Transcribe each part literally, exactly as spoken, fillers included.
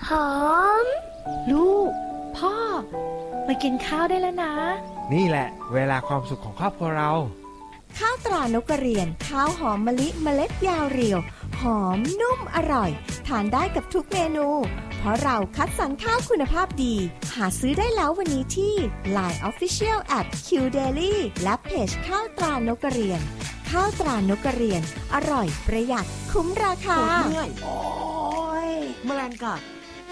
หอมลูกพ่อมากินข้าวได้แล้วนะนี่แหละเวลาความสุขของครอบครัวเราข้าวตรานกกระเรียนข้าวหอมมะลิเมล็ดยาวเรียวหอมนุ่มอร่อยทานได้กับทุกเมนูเพราะเราคัดสรรข้าวคุณภาพดีหาซื้อได้แล้ววันนี้ที่ ไลน์ Official แอท คิว เดลี่ และเพจข้าวตรานกกระเรียนข้าวตรานกกระเรียนอร่อยประหยัดคุ้มราคาเมื่อยโอ้ยแมลงกัด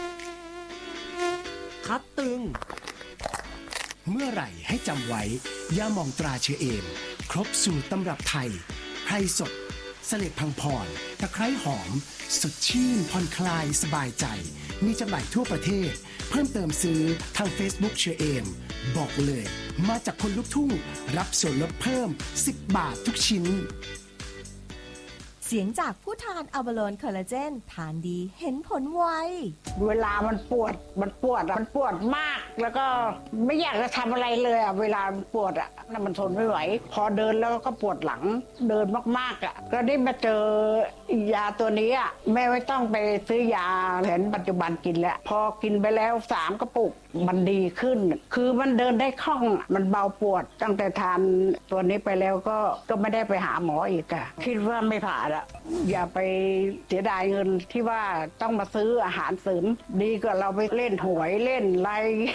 คัดตึงเมื่อไหร่ให้จำไว้ยาหม่องตราเชอเอมครบสูตรตำรับไทยไพรสดเสล็ดพังพรตะไคร้หอมสดชื่นผ่อนคลายสบายใจมีจำหน่ายทั่วประเทศเพิ่มเติมซื้อทาง Facebook เชอเอมบอกเลยมาจากคนลุกทุ่งรับส่วนลดเพิ่มสิบบาททุกชิ้นเสียงจากผู้ทานอัลบาโลนคอลลาเจนทานดีเห็นผลไวเวลามันปวดมันปวดมันปวดมากแล้วก็ไม่อยากจะทำอะไรเลยอ่ะเวลามันปวดอ่ะนั่นมันทนไม่ไหวพอเดินแล้วก็ปวดหลังเดินมากๆอ่ะก็ได้มาเจอยาตัวนี้อ่ะแม่ไม่ต้องไปซื้อยาเห็นปัจจุบันกินแล้วพอกินไปแล้วสามกระปุกมันดีขึ้นคือมันเดินได้คล่องมันเบาปวดตั้งแต่ทานตัวนี้ไปแล้วก็ก็ไม่ได้ไปหาหมออีกอ่ะคิดว่าไม่ผ่านอ่ะอย่าไปเสียดายเงินที่ว่าต้องมาซื้ออาหารเสริมดีกว่าเราไปเล่นหวยเล่นอะไร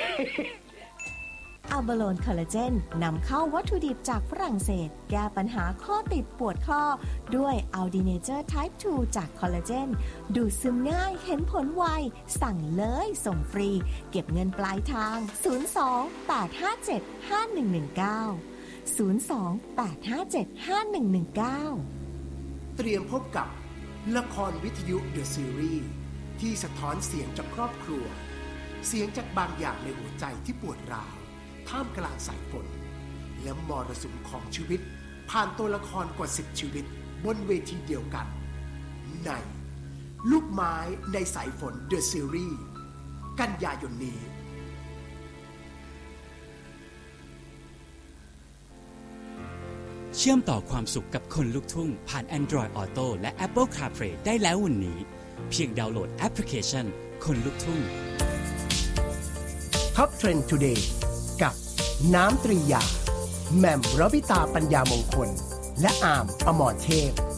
อัลบาโลนคอลลาเจนนำเข้าวัตถุดิบจากฝรั่งเศสแก้ปัญหาข้อติดปวดข้อด้วยอัลดีเนเจอร์ไทป์ทูจากคอลลาเจนดูดซึมง่ายเห็นผลไวสั่งเลยส่งฟรีเก็บเงินปลายทางศูนย์ สอง แปด ห้า เจ็ด ห้า หนึ่ง หนึ่ง เก้า ศูนย์ สอง แปด ห้า เจ็ด ห้า หนึ่ง หนึ่ง เก้าเตรียมพบกับละครวิทยุ The Series ที่สะท้อนเสียงจากครอบครัวเสียงจากบางอย่างในหัวใจที่ปวดร้าวท่ามกลางสายฝนและมรสุมของชีวิตผ่านตัวละครกว่าสิบชีวิตบนเวทีเดียวกันในลูกไม้ในสายฝน The Series กันยายนนี้เชื่อมต่อความสุขกับคนลุกทุ่งผ่าน Android Auto และ Apple CarPlay ได้แล้ววันนี้เพียงดาวน์โหลดแอปพลิเคชันคนลุกทุ่ง Top Trend Today กับน้ำตรียาแหม่มรวิตาปัญญามงคลและอาร์มอมรเทพ